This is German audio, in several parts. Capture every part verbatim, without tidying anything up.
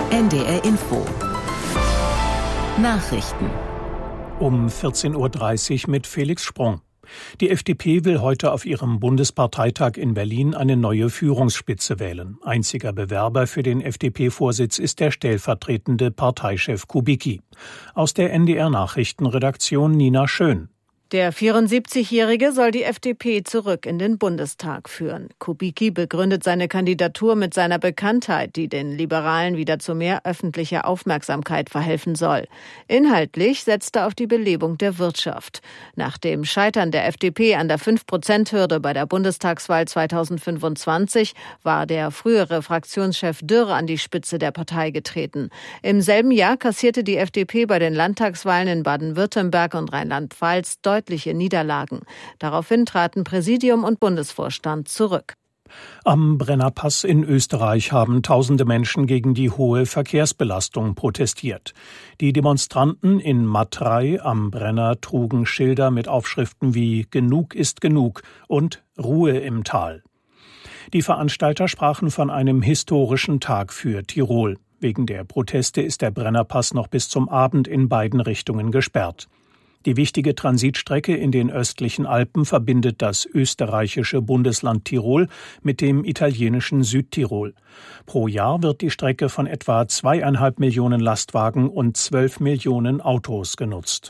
N D R Info Nachrichten um vierzehn Uhr dreißig mit Felix Sprung. Die F D P will heute auf ihrem Bundesparteitag in Berlin eine neue Führungsspitze wählen. Einziger Bewerber für den F D P-Vorsitz ist der stellvertretende Parteichef Kubicki. Aus der N D R-Nachrichtenredaktion Nina Schön. Der vierundsiebzigjährige soll die F D P zurück in den Bundestag führen. Kubicki begründet seine Kandidatur mit seiner Bekanntheit, die den Liberalen wieder zu mehr öffentlicher Aufmerksamkeit verhelfen soll. Inhaltlich setzt er auf die Belebung der Wirtschaft. Nach dem Scheitern der F D P an der fünf Prozent Hürde bei der Bundestagswahl zweitausendfünfundzwanzig war der frühere Fraktionschef Dürr an die Spitze der Partei getreten. Im selben Jahr kassierte die F D P bei den Landtagswahlen in Baden-Württemberg und Rheinland-Pfalz deutliche Niederlagen. Daraufhin traten Präsidium und Bundesvorstand zurück. Am Brennerpass in Österreich haben tausende Menschen gegen die hohe Verkehrsbelastung protestiert. Die Demonstranten in Matrei am Brenner trugen Schilder mit Aufschriften wie »Genug ist genug« und »Ruhe im Tal«. Die Veranstalter sprachen von einem historischen Tag für Tirol. Wegen der Proteste ist der Brennerpass noch bis zum Abend in beiden Richtungen gesperrt. Die wichtige Transitstrecke in den östlichen Alpen verbindet das österreichische Bundesland Tirol mit dem italienischen Südtirol. Pro Jahr wird die Strecke von etwa zweieinhalb Millionen Lastwagen und zwölf Millionen Autos genutzt.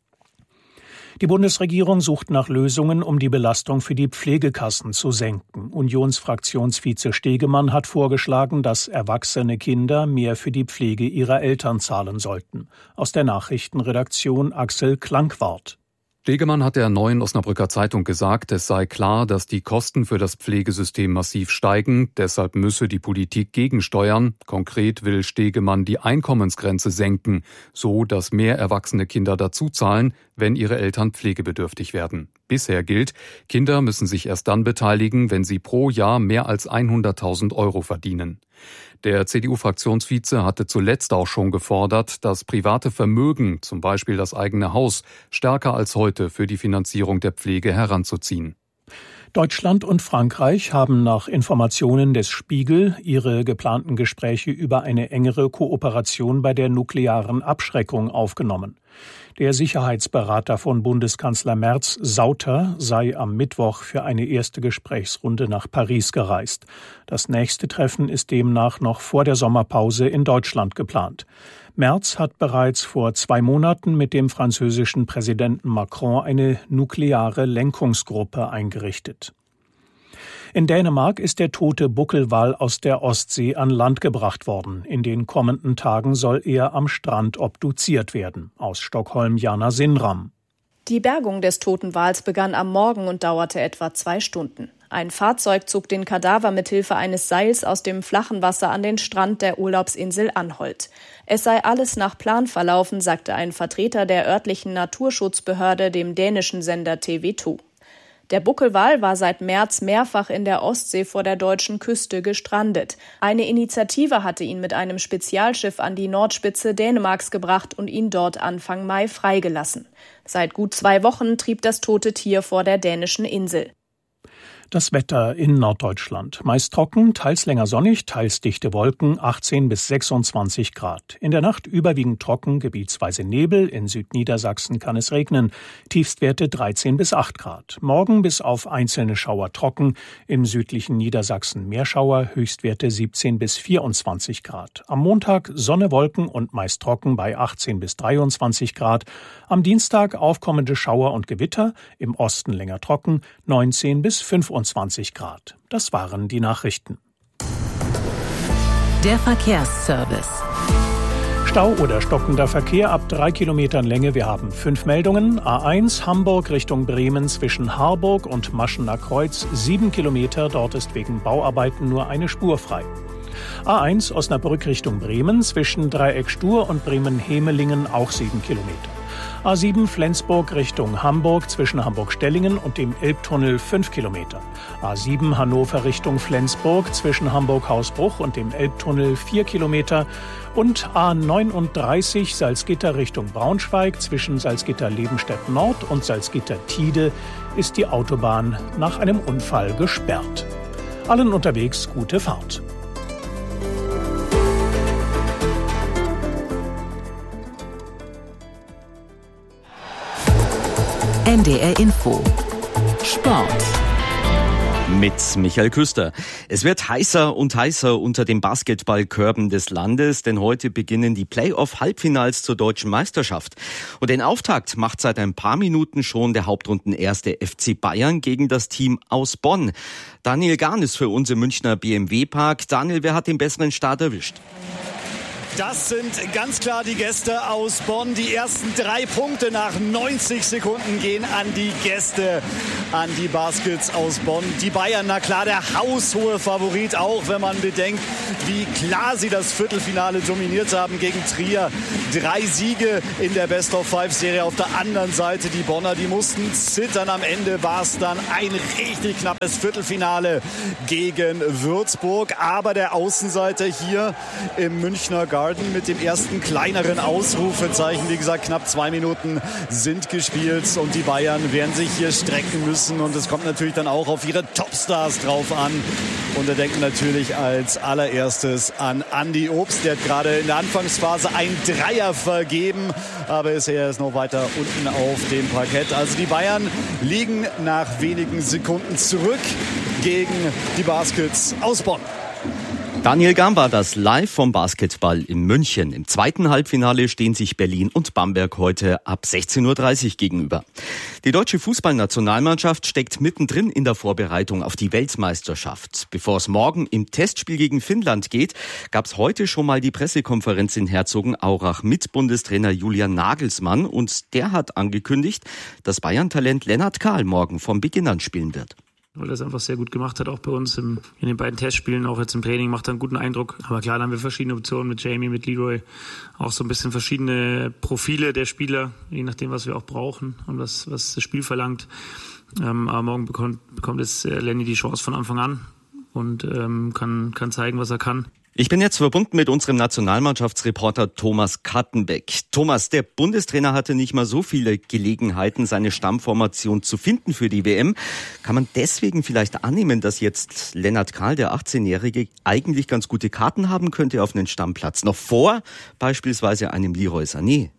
Die Bundesregierung sucht nach Lösungen, um die Belastung für die Pflegekassen zu senken. Unionsfraktionsvize Stegemann hat vorgeschlagen, dass erwachsene Kinder mehr für die Pflege ihrer Eltern zahlen sollten. Aus der Nachrichtenredaktion Axel Klankwart. Stegemann hat der Neuen Osnabrücker Zeitung gesagt, es sei klar, dass die Kosten für das Pflegesystem massiv steigen. Deshalb müsse die Politik gegensteuern. Konkret will Stegemann die Einkommensgrenze senken, so dass mehr erwachsene Kinder dazuzahlen, wenn ihre Eltern pflegebedürftig werden. Bisher gilt, Kinder müssen sich erst dann beteiligen, wenn sie pro Jahr mehr als hunderttausend Euro verdienen. Der C D U-Fraktionsvize hatte zuletzt auch schon gefordert, das private Vermögen, zum Beispiel das eigene Haus, stärker als heute für die Finanzierung der Pflege heranzuziehen. Deutschland und Frankreich haben nach Informationen des Spiegel ihre geplanten Gespräche über eine engere Kooperation bei der nuklearen Abschreckung aufgenommen. Der Sicherheitsberater von Bundeskanzler Merz, Sauter, sei am Mittwoch für eine erste Gesprächsrunde nach Paris gereist. Das nächste Treffen ist demnach noch vor der Sommerpause in Deutschland geplant. Merz hat bereits vor zwei Monaten mit dem französischen Präsidenten Macron eine nukleare Lenkungsgruppe eingerichtet. In Dänemark ist der tote Buckelwal aus der Ostsee an Land gebracht worden. In den kommenden Tagen soll er am Strand obduziert werden. Aus Stockholm Jana Sinram. Die Bergung des toten Wals begann am Morgen und dauerte etwa zwei Stunden. Ein Fahrzeug zog den Kadaver mithilfe eines Seils aus dem flachen Wasser an den Strand der Urlaubsinsel Anholt. Es sei alles nach Plan verlaufen, sagte ein Vertreter der örtlichen Naturschutzbehörde dem dänischen Sender T V zwei. Der Buckelwal war seit März mehrfach in der Ostsee vor der deutschen Küste gestrandet. Eine Initiative hatte ihn mit einem Spezialschiff an die Nordspitze Dänemarks gebracht und ihn dort Anfang Mai freigelassen. Seit gut zwei Wochen trieb das tote Tier vor der dänischen Insel. Das Wetter in Norddeutschland. Meist trocken, teils länger sonnig, teils dichte Wolken, achtzehn bis sechsundzwanzig Grad. In der Nacht überwiegend trocken, gebietsweise Nebel. In Südniedersachsen kann es regnen. Tiefstwerte dreizehn bis acht Grad. Morgen bis auf einzelne Schauer trocken. Im südlichen Niedersachsen Meerschauer, Höchstwerte siebzehn bis vierundzwanzig Grad. Am Montag Sonne, Wolken und meist trocken bei achtzehn bis dreiundzwanzig Grad. Am Dienstag aufkommende Schauer und Gewitter. Im Osten länger trocken, neunzehn bis fünfundzwanzig Grad. Das waren die Nachrichten. Der Verkehrsservice. Stau oder stockender Verkehr ab drei Kilometern Länge. Wir haben fünf Meldungen. A eins Hamburg Richtung Bremen zwischen Harburg und Maschener Kreuz. Sieben Kilometer. Dort ist wegen Bauarbeiten nur eine Spur frei. A eins Osnabrück Richtung Bremen zwischen Dreieck Stur und Bremen-Hemelingen auch sieben Kilometer. A sieben Flensburg Richtung Hamburg zwischen Hamburg-Stellingen und dem Elbtunnel fünf Kilometer. A sieben Hannover Richtung Flensburg zwischen Hamburg-Hausbruch und dem Elbtunnel vier Kilometer. Und A neununddreißig Salzgitter Richtung Braunschweig zwischen Salzgitter-Lebenstedt Nord und Salzgitter-Tide ist die Autobahn nach einem Unfall gesperrt. Allen unterwegs gute Fahrt. N D R Info. Sport. Mit Michael Küster. Es wird heißer und heißer unter den Basketballkörben des Landes, denn heute beginnen die Playoff-Halbfinals zur deutschen Meisterschaft. Und den Auftakt macht seit ein paar Minuten schon der Hauptrundenerste F C Bayern gegen das Team aus Bonn. Daniel Gahn ist für uns im Münchner B M W-Park. Daniel, wer hat den besseren Start erwischt? Das sind ganz klar die Gäste aus Bonn. Die ersten drei Punkte nach neunzig Sekunden gehen an die Gäste, an die Baskets aus Bonn. Die Bayern, na klar, der haushohe Favorit, auch wenn man bedenkt, wie klar sie das Viertelfinale dominiert haben gegen Trier. Drei Siege in der Best-of-Five-Serie. Auf der anderen Seite die Bonner, die mussten zittern. Am Ende war es dann ein richtig knappes Viertelfinale gegen Würzburg. Aber der Außenseiter hier im Münchner Garten mit dem ersten kleineren Ausrufezeichen. Wie gesagt, knapp zwei Minuten sind gespielt und die Bayern werden sich hier strecken müssen. Und es kommt natürlich dann auch auf ihre Topstars drauf an. Und da denken natürlich als allererstes an Andi Obst. Der hat gerade in der Anfangsphase einen Dreier vergeben, aber ist erst noch weiter unten auf dem Parkett. Also die Bayern liegen nach wenigen Sekunden zurück gegen die Baskets aus Bonn. Daniel Gahn war das live vom Basketball in München. Im zweiten Halbfinale stehen sich Berlin und Bamberg heute ab sechzehn Uhr dreißig gegenüber. Die deutsche Fußballnationalmannschaft steckt mittendrin in der Vorbereitung auf die Weltmeisterschaft. Bevor es morgen im Testspiel gegen Finnland geht, gab es heute schon mal die Pressekonferenz in Herzogenaurach mit Bundestrainer Julian Nagelsmann. Und der hat angekündigt, dass Bayern-Talent Lennart Kahl morgen vom Beginn an spielen wird. Weil er es einfach sehr gut gemacht hat, auch bei uns im, in den beiden Testspielen, auch jetzt im Training, macht er einen guten Eindruck. Aber klar, da haben wir verschiedene Optionen mit Jamie, mit Leroy, auch so ein bisschen verschiedene Profile der Spieler, je nachdem, was wir auch brauchen und was, was das Spiel verlangt. Ähm, aber morgen bekommt, bekommt jetzt Lenny die Chance von Anfang an und ähm, kann, kann zeigen, was er kann. Ich bin jetzt verbunden mit unserem Nationalmannschaftsreporter Thomas Kattenbeck. Thomas, der Bundestrainer hatte nicht mal so viele Gelegenheiten, seine Stammformation zu finden für die W M. Kann man deswegen vielleicht annehmen, dass jetzt Lennart Kahl, der achtzehnjährige, eigentlich ganz gute Karten haben könnte auf einen Stammplatz? Noch vor beispielsweise einem Leroy Sané?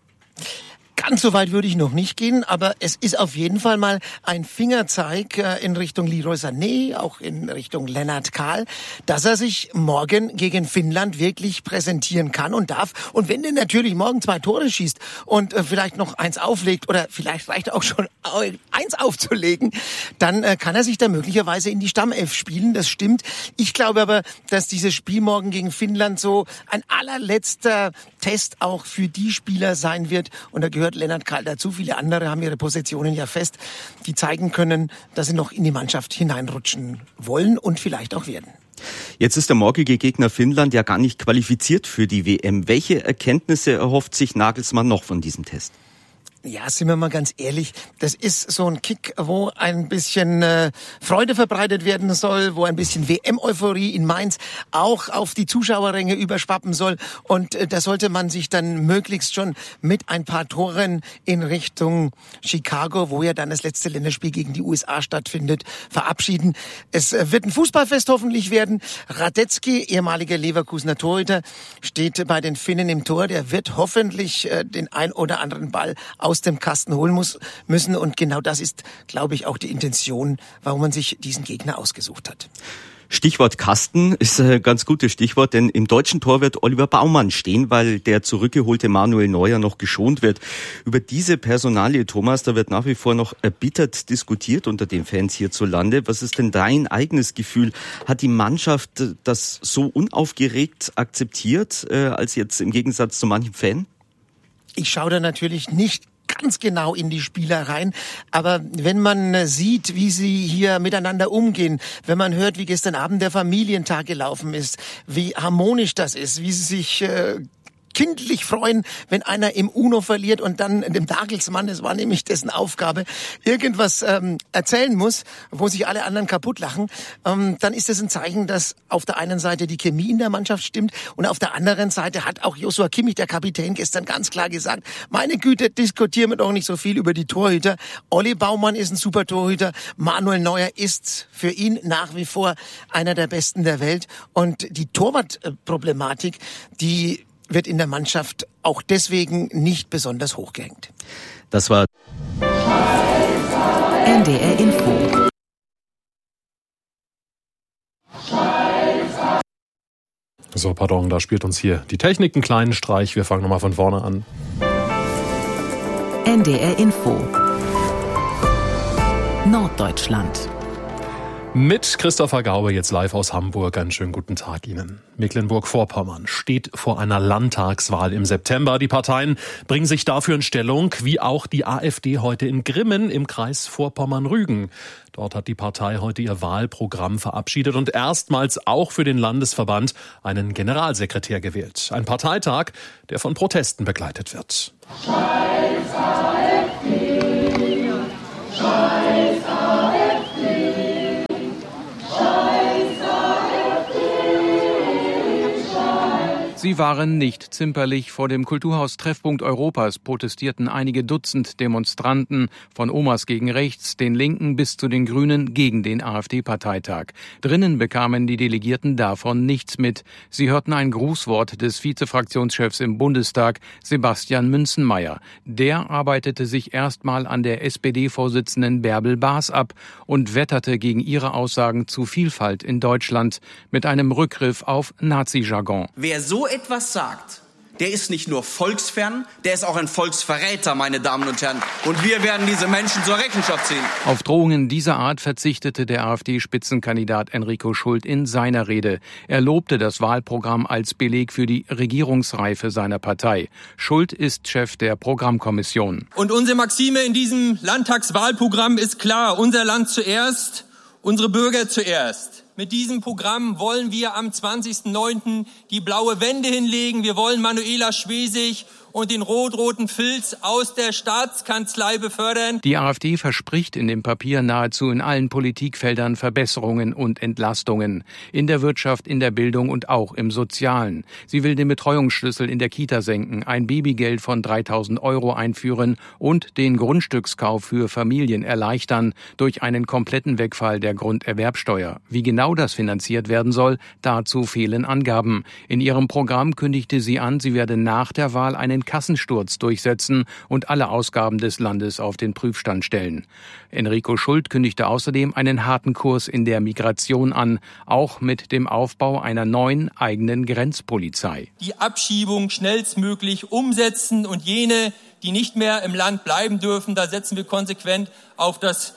Ganz so weit würde ich noch nicht gehen, aber es ist auf jeden Fall mal ein Fingerzeig äh, in Richtung Leroy Sané, auch in Richtung Lennart Kahl, dass er sich morgen gegen Finnland wirklich präsentieren kann und darf. Und wenn der natürlich morgen zwei Tore schießt und äh, vielleicht noch eins auflegt oder vielleicht reicht auch schon eins aufzulegen, dann äh, kann er sich da möglicherweise in die Stammelf spielen. Das stimmt. Ich glaube aber, dass dieses Spiel morgen gegen Finnland so ein allerletzter Test auch für die Spieler sein wird. Und da gehört Lennart Kahl dazu. Viele andere haben ihre Positionen ja fest, die zeigen können, dass sie noch in die Mannschaft hineinrutschen wollen und vielleicht auch werden. Jetzt ist der morgige Gegner Finnland ja gar nicht qualifiziert für die W M. Welche Erkenntnisse erhofft sich Nagelsmann noch von diesem Test? Ja, sind wir mal ganz ehrlich, das ist so ein Kick, wo ein bisschen äh, Freude verbreitet werden soll, wo ein bisschen W M-Euphorie in Mainz auch auf die Zuschauerränge überschwappen soll. Und äh, da sollte man sich dann möglichst schon mit ein paar Toren in Richtung Chicago, wo ja dann das letzte Länderspiel gegen die U S A stattfindet, verabschieden. Es äh, wird ein Fußballfest hoffentlich werden. Radetzky, ehemaliger Leverkusener Torhüter, steht bei den Finnen im Tor. Der wird hoffentlich äh, den ein oder anderen Ball aus dem Kasten holen muss, müssen. Und genau das ist, glaube ich, auch die Intention, warum man sich diesen Gegner ausgesucht hat. Stichwort Kasten ist ein ganz gutes Stichwort, denn im deutschen Tor wird Oliver Baumann stehen, weil der zurückgeholte Manuel Neuer noch geschont wird. Über diese Personalie, Thomas, da wird nach wie vor noch erbittert diskutiert unter den Fans hierzulande. Was ist denn dein eigenes Gefühl? Hat die Mannschaft das so unaufgeregt akzeptiert, äh, als jetzt im Gegensatz zu manchem Fan? Ich schaue da natürlich nicht ganz genau in die Spieler rein. Aber wenn man sieht, wie sie hier miteinander umgehen, wenn man hört, wie gestern Abend der Familientag gelaufen ist, wie harmonisch das ist, wie sie sich äh, kindlich freuen, wenn einer im Uno verliert und dann dem Nagelsmann, es war nämlich dessen Aufgabe, irgendwas ähm, erzählen muss, wo sich alle anderen kaputt lachen, ähm, dann ist das ein Zeichen, dass auf der einen Seite die Chemie in der Mannschaft stimmt und auf der anderen Seite hat auch Joshua Kimmich, der Kapitän, gestern ganz klar gesagt, meine Güte, diskutieren wir doch nicht so viel über die Torhüter. Olli Baumann ist ein super Torhüter, Manuel Neuer ist für ihn nach wie vor einer der Besten der Welt und die Torwartproblematik, die wird in der Mannschaft auch deswegen nicht besonders hochgehängt. Das war N D R Info. So, pardon, da spielt uns hier die Technik einen kleinen Streich. Wir fangen nochmal von vorne an. N D R Info. Norddeutschland. Mit Christopher Gaube jetzt live aus Hamburg. Einen schönen guten Tag Ihnen. Mecklenburg-Vorpommern steht vor einer Landtagswahl im September. Die Parteien bringen sich dafür in Stellung, wie auch die AfD heute in Grimmen im Kreis Vorpommern-Rügen. Dort hat die Partei heute ihr Wahlprogramm verabschiedet und erstmals auch für den Landesverband einen Generalsekretär gewählt. Ein Parteitag, der von Protesten begleitet wird. Scheiß AfD! Scheiß AfD! Sie waren nicht zimperlich. Vor dem Kulturhaus Treffpunkt Europas protestierten einige Dutzend Demonstranten von Omas gegen Rechts, den Linken bis zu den Grünen gegen den AfD-Parteitag. Drinnen bekamen die Delegierten davon nichts mit. Sie hörten ein Grußwort des Vizefraktionschefs im Bundestag, Sebastian Münzenmaier. Der arbeitete sich erstmal an der S P D-Vorsitzenden Bärbel Baas ab und wetterte gegen ihre Aussagen zu Vielfalt in Deutschland mit einem Rückgriff auf Nazi-Jargon. Wer so etwas sagt, der ist nicht nur volksfern, der ist auch ein Volksverräter, meine Damen und Herren. Und wir werden diese Menschen zur Rechenschaft ziehen. Auf Drohungen dieser Art verzichtete der AfD-Spitzenkandidat Enrico Schult in seiner Rede. Er lobte das Wahlprogramm als Beleg für die Regierungsreife seiner Partei. Schult ist Chef der Programmkommission. Und unsere Maxime in diesem Landtagswahlprogramm ist klar: Unser Land zuerst, unsere Bürger zuerst. Mit diesem Programm wollen wir am zwanzigsten neunten die blaue Wende hinlegen. Wir wollen Manuela Schwesig und den rot-roten Filz aus der Staatskanzlei befördern. Die AfD verspricht in dem Papier nahezu in allen Politikfeldern Verbesserungen und Entlastungen. In der Wirtschaft, in der Bildung und auch im Sozialen. Sie will den Betreuungsschlüssel in der Kita senken, ein Babygeld von dreitausend Euro einführen und den Grundstückskauf für Familien erleichtern durch einen kompletten Wegfall der Grunderwerbsteuer. Wie genau das finanziert werden soll, dazu fehlen Angaben. In ihrem Programm kündigte sie an, sie werde nach der Wahl einen Kassensturz durchsetzen und alle Ausgaben des Landes auf den Prüfstand stellen. Enrico Schult kündigte außerdem einen harten Kurs in der Migration an, auch mit dem Aufbau einer neuen eigenen Grenzpolizei. Die Abschiebung schnellstmöglich umsetzen und jene, die nicht mehr im Land bleiben dürfen, da setzen wir konsequent auf das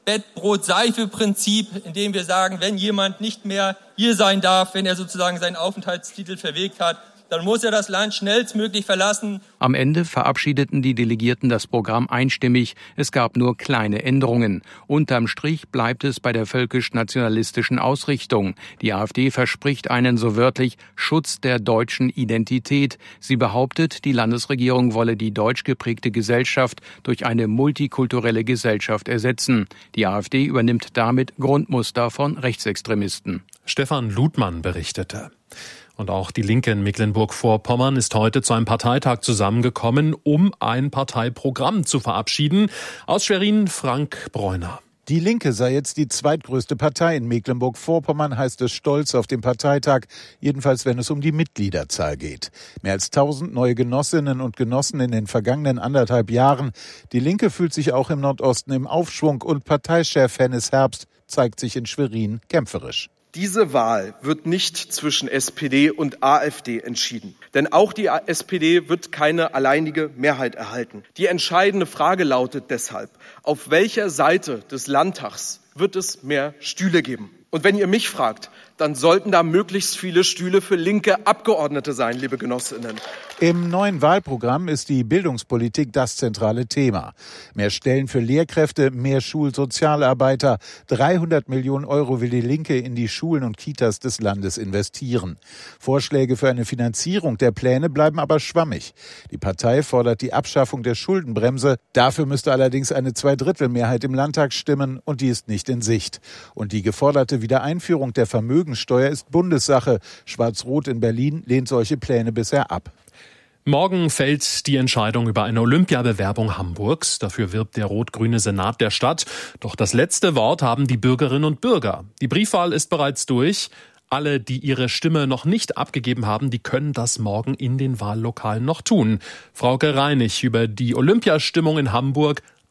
Bettbrot-Seife-Prinzip, indem wir sagen, wenn jemand nicht mehr hier sein darf, wenn er sozusagen seinen Aufenthaltstitel verwirkt hat, dann muss er das Land schnellstmöglich verlassen. Am Ende verabschiedeten die Delegierten das Programm einstimmig. Es gab nur kleine Änderungen. Unterm Strich bleibt es bei der völkisch-nationalistischen Ausrichtung. Die AfD verspricht einen so wörtlich Schutz der deutschen Identität. Sie behauptet, die Landesregierung wolle die deutsch geprägte Gesellschaft durch eine multikulturelle Gesellschaft ersetzen. Die AfD übernimmt damit Grundmuster von Rechtsextremisten. Stefan Ludmann berichtete. Und auch die Linke in Mecklenburg-Vorpommern ist heute zu einem Parteitag zusammengekommen, um ein Parteiprogramm zu verabschieden. Aus Schwerin Frank Bräuner. Die Linke sei jetzt die zweitgrößte Partei in Mecklenburg-Vorpommern, heißt es stolz auf dem Parteitag, jedenfalls wenn es um die Mitgliederzahl geht. Mehr als tausend neue Genossinnen und Genossen in den vergangenen anderthalb Jahren. Die Linke fühlt sich auch im Nordosten im Aufschwung und Parteichef Hennes Herbst zeigt sich in Schwerin kämpferisch. Diese Wahl wird nicht zwischen S P D und AfD entschieden. Denn auch die S P D wird keine alleinige Mehrheit erhalten. Die entscheidende Frage lautet deshalb: Auf welcher Seite des Landtags wird es mehr Stühle geben? Und wenn ihr mich fragt, dann sollten da möglichst viele Stühle für linke Abgeordnete sein, liebe Genossinnen. Im neuen Wahlprogramm ist die Bildungspolitik das zentrale Thema. Mehr Stellen für Lehrkräfte, mehr Schulsozialarbeiter. dreihundert Millionen Euro will die Linke in die Schulen und Kitas des Landes investieren. Vorschläge für eine Finanzierung der Pläne bleiben aber schwammig. Die Partei fordert die Abschaffung der Schuldenbremse. Dafür müsste allerdings eine Zweidrittelmehrheit im Landtag stimmen und die ist nicht in Sicht. Und die geforderte Wiedereinführung der Vermögensteuer ist Bundessache. Schwarz-Rot in Berlin lehnt solche Pläne bisher ab. Morgen fällt die Entscheidung über eine Olympiabewerbung Hamburgs. Dafür wirbt der rot-grüne Senat der Stadt. Doch das letzte Wort haben die Bürgerinnen und Bürger. Die Briefwahl ist bereits durch. Alle, die ihre Stimme noch nicht abgegeben haben, die können das morgen in den Wahllokalen noch tun. Frauke Reinig über die Olympiastimmung in Hamburg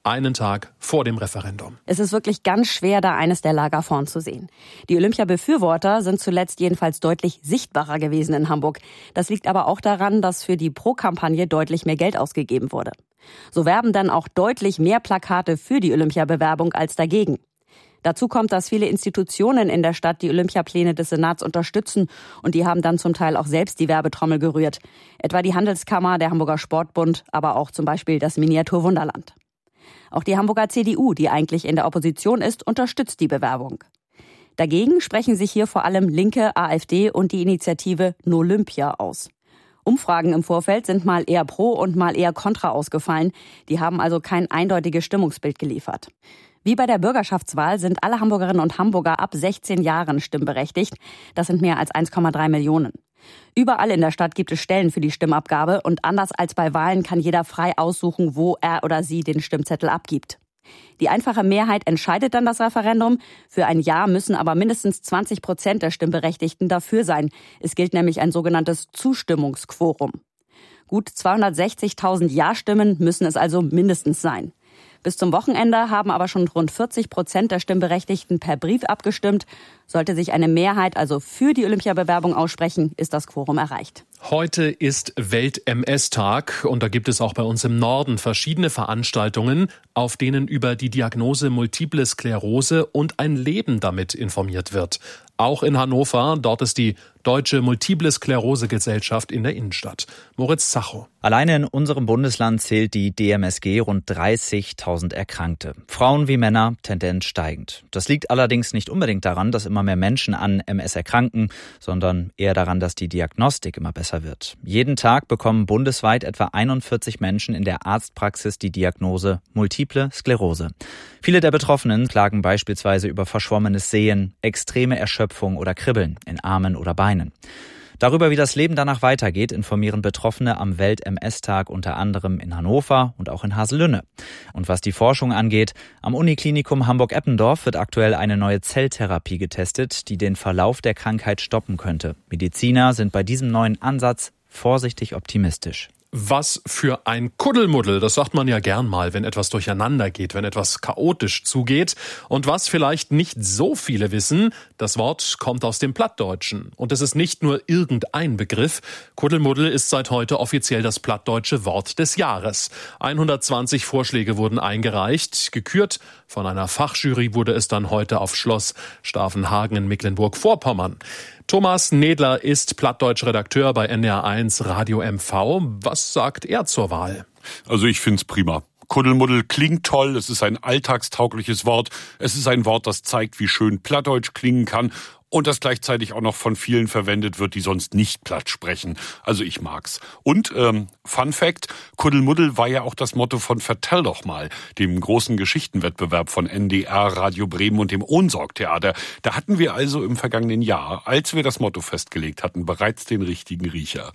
einen Tag vor dem Referendum. Es ist wirklich ganz schwer, da eines der Lager vorn zu sehen. Die Olympia-Befürworter sind zuletzt jedenfalls deutlich sichtbarer gewesen in Hamburg. Das liegt aber auch daran, dass für die Pro-Kampagne deutlich mehr Geld ausgegeben wurde. So werben dann auch deutlich mehr Plakate für die Olympia-Bewerbung als dagegen. Dazu kommt, dass viele Institutionen in der Stadt die Olympiapläne des Senats unterstützen und die haben dann zum Teil auch selbst die Werbetrommel gerührt. Etwa die Handelskammer, der Hamburger Sportbund, aber auch zum Beispiel das Miniaturwunderland. Auch die Hamburger C D U, die eigentlich in der Opposition ist, unterstützt die Bewerbung. Dagegen sprechen sich hier vor allem Linke, AfD und die Initiative Nolympia aus. Umfragen im Vorfeld sind mal eher pro und mal eher kontra ausgefallen. Die haben also kein eindeutiges Stimmungsbild geliefert. Wie bei der Bürgerschaftswahl sind alle Hamburgerinnen und Hamburger ab sechzehn Jahren stimmberechtigt. Das sind mehr als eins Komma drei Millionen. Überall in der Stadt gibt es Stellen für die Stimmabgabe und anders als bei Wahlen kann jeder frei aussuchen, wo er oder sie den Stimmzettel abgibt. Die einfache Mehrheit entscheidet dann das Referendum. Für ein Ja müssen aber mindestens zwanzig Prozent der Stimmberechtigten dafür sein. Es gilt nämlich ein sogenanntes Zustimmungsquorum. Gut zweihundertsechzigtausend Ja-Stimmen müssen es also mindestens sein. Bis zum Wochenende haben aber schon rund vierzig Prozent der Stimmberechtigten per Brief abgestimmt. Sollte sich eine Mehrheit also für die Olympiabewerbung aussprechen, ist das Quorum erreicht. Heute ist Welt-M S-Tag und da gibt es auch bei uns im Norden verschiedene Veranstaltungen, auf denen über die Diagnose Multiple Sklerose und ein Leben damit informiert wird. Auch in Hannover, dort ist die Deutsche Multiple Sklerose Gesellschaft in der Innenstadt. Moritz Zacho. Alleine in unserem Bundesland zählt die D M S G rund dreißigtausend Erkrankte. Frauen wie Männer, Tendenz steigend. Das liegt allerdings nicht unbedingt daran, dass immer mehr Menschen an M S erkranken, sondern eher daran, dass die Diagnostik immer besser wird. Jeden Tag bekommen bundesweit etwa einundvierzig Menschen in der Arztpraxis die Diagnose Multiple Sklerose. Viele der Betroffenen klagen beispielsweise über verschwommenes Sehen, extreme Erschöpfung oder Kribbeln in Armen oder Beinen. Darüber, wie das Leben danach weitergeht, informieren Betroffene am Welt-M S-Tag unter anderem in Hannover und auch in Haselünne. Und was die Forschung angeht, am Uniklinikum Hamburg-Eppendorf wird aktuell eine neue Zelltherapie getestet, die den Verlauf der Krankheit stoppen könnte. Mediziner sind bei diesem neuen Ansatz vorsichtig optimistisch. Was für ein Kuddelmuddel, das sagt man ja gern mal, wenn etwas durcheinander geht, wenn etwas chaotisch zugeht. Und was vielleicht nicht so viele wissen, das Wort kommt aus dem Plattdeutschen. Und es ist nicht nur irgendein Begriff. Kuddelmuddel ist seit heute offiziell das plattdeutsche Wort des Jahres. hundertzwanzig Vorschläge wurden eingereicht. Gekürt von einer Fachjury wurde es dann heute auf Schloss Stavenhagen in Mecklenburg-Vorpommern. Thomas Nedler ist Plattdeutsch-Redakteur bei N D R eins Radio M V. Was sagt er zur Wahl? Also ich find's prima. Kuddelmuddel klingt toll, es ist ein alltagstaugliches Wort. Es ist ein Wort, das zeigt, wie schön Plattdeutsch klingen kann und das gleichzeitig auch noch von vielen verwendet wird, die sonst nicht Platt sprechen. Also ich mag's. Und ähm, Fun Fact, Kuddelmuddel war ja auch das Motto von Vertell doch mal, dem großen Geschichtenwettbewerb von N D R, Radio Bremen und dem Ohnsorg-Theater. Da hatten wir also im vergangenen Jahr, als wir das Motto festgelegt hatten, bereits den richtigen Riecher.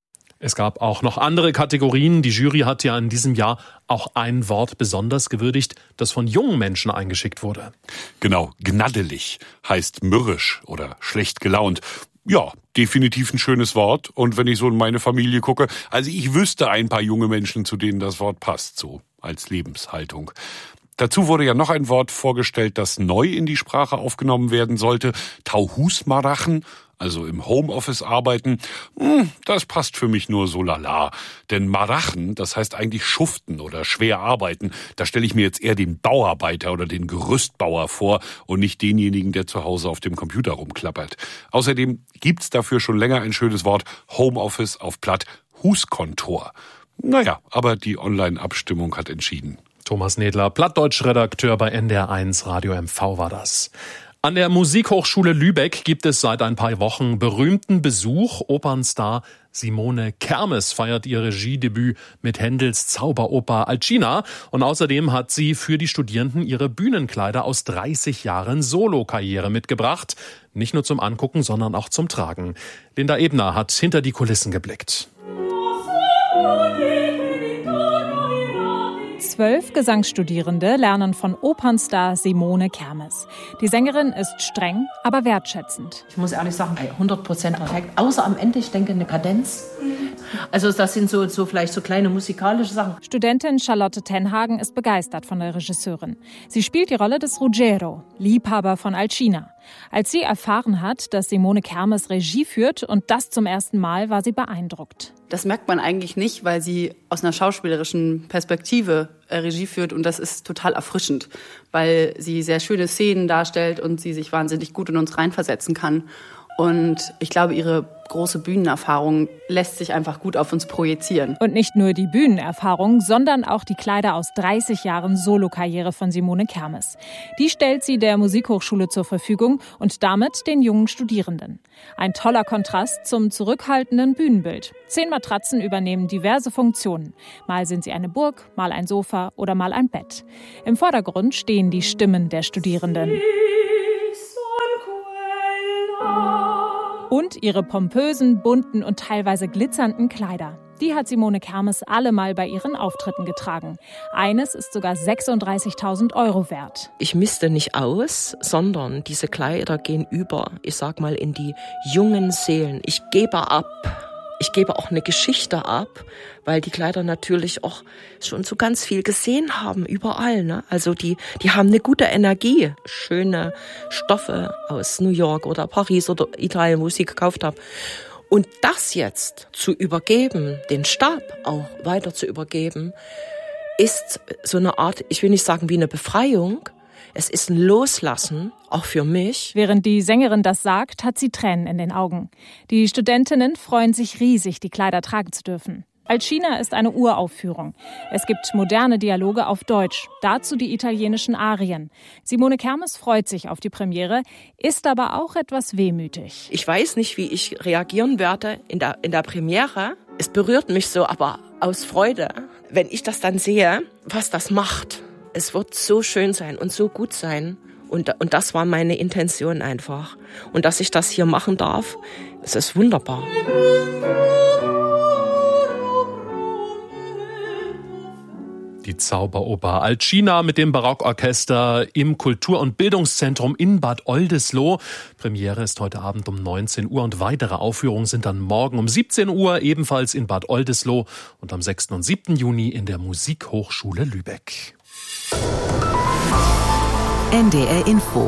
Es gab auch noch andere Kategorien. Die Jury hat ja in diesem Jahr auch ein Wort besonders gewürdigt, das von jungen Menschen eingeschickt wurde. Genau, gnaddelig heißt mürrisch oder schlecht gelaunt. Ja, definitiv ein schönes Wort. Und wenn ich so in meine Familie gucke, also ich wüsste ein paar junge Menschen, zu denen das Wort passt, so als Lebenshaltung. Dazu wurde ja noch ein Wort vorgestellt, das neu in die Sprache aufgenommen werden sollte. Tauhusmarachen, also im Homeoffice arbeiten. Das passt für mich nur so lala. Denn Marachen, das heißt eigentlich schuften oder schwer arbeiten. Da stelle ich mir jetzt eher den Bauarbeiter oder den Gerüstbauer vor und nicht denjenigen, der zu Hause auf dem Computer rumklappert. Außerdem gibt's dafür schon länger ein schönes Wort, Homeoffice auf Platt, Huskontor. Naja, aber die Online-Abstimmung hat entschieden. Thomas Nedler, Plattdeutsch-Redakteur bei N D R eins Radio M V war das. An der Musikhochschule Lübeck gibt es seit ein paar Wochen berühmten Besuch. Opernstar Simone Kermes feiert ihr Regiedebüt mit Händels Zauberoper Alcina. Und außerdem hat sie für die Studierenden ihre Bühnenkleider aus dreißig Jahren Solokarriere mitgebracht. Nicht nur zum Angucken, sondern auch zum Tragen. Linda Ebner hat hinter die Kulissen geblickt. Zwölf Gesangsstudierende lernen von Opernstar Simone Kermes. Die Sängerin ist streng, aber wertschätzend. Ich muss ehrlich sagen, hundert Prozent perfekt. Außer am Ende, ich denke, eine Kadenz. Also das sind so, so vielleicht so kleine musikalische Sachen. Studentin Charlotte Tenhagen ist begeistert von der Regisseurin. Sie spielt die Rolle des Ruggero, Liebhaber von Alcina. Als sie erfahren hat, dass Simone Kermes Regie führt und das zum ersten Mal, war sie beeindruckt. Das merkt man eigentlich nicht, weil sie aus einer schauspielerischen Perspektive äh, Regie führt und das ist total erfrischend, weil sie sehr schöne Szenen darstellt und sie sich wahnsinnig gut in uns reinversetzen kann. Und ich glaube, ihre große Bühnenerfahrung lässt sich einfach gut auf uns projizieren. Und nicht nur die Bühnenerfahrung, sondern auch die Kleider aus dreißig Jahren Solokarriere von Simone Kermes. Die stellt sie der Musikhochschule zur Verfügung und damit den jungen Studierenden. Ein toller Kontrast zum zurückhaltenden Bühnenbild. Zehn Matratzen übernehmen diverse Funktionen. Mal sind sie eine Burg, mal ein Sofa oder mal ein Bett. Im Vordergrund stehen die Stimmen der Studierenden. Und ihre pompösen, bunten und teilweise glitzernden Kleider. Die hat Simone Kermes alle mal bei ihren Auftritten getragen. Eines ist sogar sechsunddreißigtausend Euro wert. Ich misste nicht aus, sondern diese Kleider gehen über, ich sag mal, in die jungen Seelen. Ich gebe ab. Ich gebe auch eine Geschichte ab, weil die Kleider natürlich auch schon so ganz viel gesehen haben, überall. Ne? Also die, die haben eine gute Energie. Schöne Stoffe aus New York oder Paris oder Italien, wo ich sie gekauft habe. Und das jetzt zu übergeben, den Stab auch weiter zu übergeben, ist so eine Art, ich will nicht sagen wie eine Befreiung, es ist ein Loslassen, auch für mich. Während die Sängerin das sagt, hat sie Tränen in den Augen. Die Studentinnen freuen sich riesig, die Kleider tragen zu dürfen. Alcina ist eine Uraufführung. Es gibt moderne Dialoge auf Deutsch, dazu die italienischen Arien. Simone Kermes freut sich auf die Premiere, ist aber auch etwas wehmütig. Ich weiß nicht, wie ich reagieren werde in der, in der Premiere. Es berührt mich so, aber aus Freude, wenn ich das dann sehe, was das macht. Es wird so schön sein und so gut sein. Und, und das war meine Intention einfach. Und dass ich das hier machen darf, es ist wunderbar. Die Zauberoper Alcina mit dem Barockorchester im Kultur- und Bildungszentrum in Bad Oldesloe. Premiere ist heute Abend um neunzehn Uhr und weitere Aufführungen sind dann morgen um siebzehn Uhr ebenfalls in Bad Oldesloe und am sechsten und siebten Juni in der Musikhochschule Lübeck. N D R Info.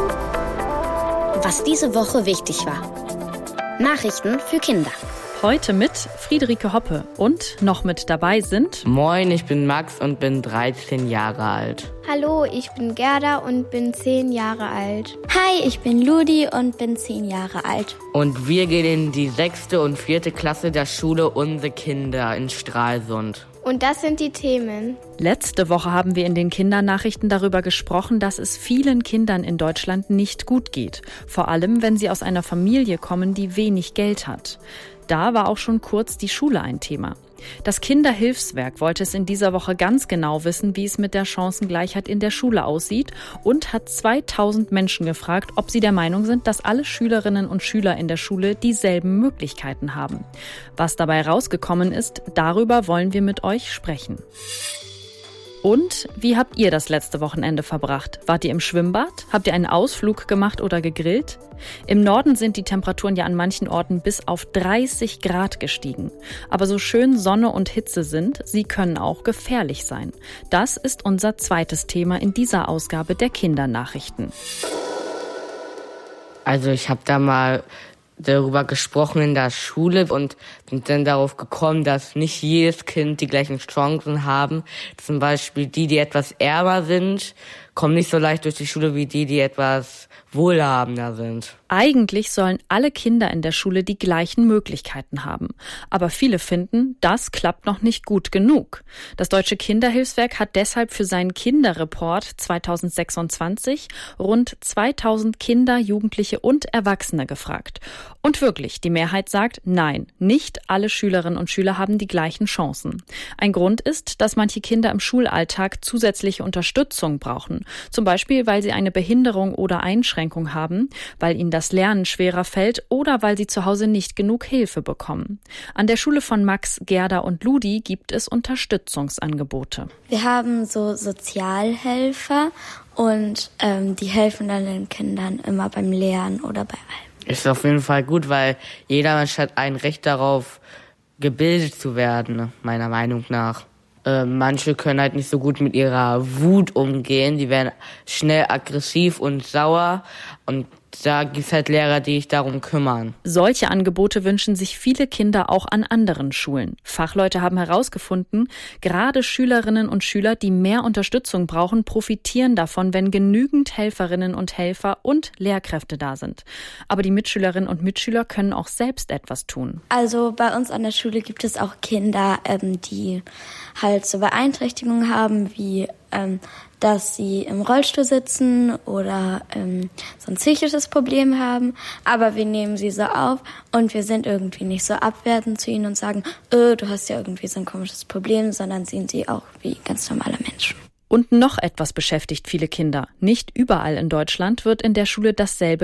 Was diese Woche wichtig war. Nachrichten für Kinder. Heute mit Friederike Hoppe und noch mit dabei sind... Moin, ich bin Max und bin dreizehn Jahre alt. Hallo, ich bin Gerda und bin zehn Jahre alt. Hi, ich bin Ludi und bin zehn Jahre alt. Und wir gehen in die sechste und vierte Klasse der Schule Unsere Kinder in Stralsund. Und das sind die Themen. Letzte Woche haben wir in den Kindernachrichten darüber gesprochen, dass es vielen Kindern in Deutschland nicht gut geht. Vor allem, wenn sie aus einer Familie kommen, die wenig Geld hat. Da war auch schon kurz die Schule ein Thema. Das Kinderhilfswerk wollte es in dieser Woche ganz genau wissen, wie es mit der Chancengleichheit in der Schule aussieht und hat zweitausend Menschen gefragt, ob sie der Meinung sind, dass alle Schülerinnen und Schüler in der Schule dieselben Möglichkeiten haben. Was dabei rausgekommen ist, darüber wollen wir mit euch sprechen. Und wie habt ihr das letzte Wochenende verbracht? Wart ihr im Schwimmbad? Habt ihr einen Ausflug gemacht oder gegrillt? Im Norden sind die Temperaturen ja an manchen Orten bis auf dreißig Grad gestiegen. Aber so schön Sonne und Hitze sind, sie können auch gefährlich sein. Das ist unser zweites Thema in dieser Ausgabe der Kindernachrichten. Also ich habe da mal darüber gesprochen in der Schule und bin dann darauf gekommen, dass nicht jedes Kind die gleichen Chancen haben. Zum Beispiel die, die etwas ärmer sind, kommen nicht so leicht durch die Schule wie die, die etwas wohlhabender sind. Eigentlich sollen alle Kinder in der Schule die gleichen Möglichkeiten haben. Aber viele finden, das klappt noch nicht gut genug. Das Deutsche Kinderhilfswerk hat deshalb für seinen Kinderreport zweitausendsechsundzwanzig rund zweitausend Kinder, Jugendliche und Erwachsene gefragt. Und wirklich, die Mehrheit sagt, nein, nicht alle Schülerinnen und Schüler haben die gleichen Chancen. Ein Grund ist, dass manche Kinder im Schulalltag zusätzliche Unterstützung brauchen. Zum Beispiel, weil sie eine Behinderung oder Einschränkung haben, weil ihnen das Lernen schwerer fällt oder weil sie zu Hause nicht genug Hilfe bekommen. An der Schule von Max, Gerda und Ludi gibt es Unterstützungsangebote. Wir haben so Sozialhelfer und ähm, die helfen dann den Kindern immer beim Lernen oder bei allem. Ist auf jeden Fall gut, weil jeder Mensch hat ein Recht darauf, gebildet zu werden, meiner Meinung nach. Äh, manche können halt nicht so gut mit ihrer Wut umgehen. Die werden schnell aggressiv und sauer. Und da gibt's halt Lehrer, die sich darum kümmern. Solche Angebote wünschen sich viele Kinder auch an anderen Schulen. Fachleute haben herausgefunden, gerade Schülerinnen und Schüler, die mehr Unterstützung brauchen, profitieren davon, wenn genügend Helferinnen und Helfer und Lehrkräfte da sind. Aber die Mitschülerinnen und Mitschüler können auch selbst etwas tun. Also bei uns an der Schule gibt es auch Kinder, ähm, die halt so Beeinträchtigungen haben, wie ähm, dass sie im Rollstuhl sitzen oder ähm, so ein psychisches Problem haben. Aber wir nehmen sie so auf und wir sind irgendwie nicht so abwertend zu ihnen und sagen, äh, du hast ja irgendwie so ein komisches Problem, sondern sehen sie auch wie ganz normale Menschen. Und noch etwas beschäftigt viele Kinder. Nicht überall in Deutschland wird in der Schule dasselbe